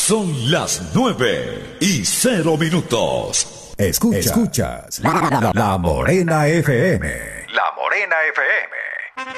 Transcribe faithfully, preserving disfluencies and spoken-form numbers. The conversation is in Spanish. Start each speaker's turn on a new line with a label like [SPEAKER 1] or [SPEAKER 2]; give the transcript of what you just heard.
[SPEAKER 1] Son las nueve y cero minutos.
[SPEAKER 2] Escuchas, Escuchas la, la, la Morena F M.
[SPEAKER 1] La Morena F M.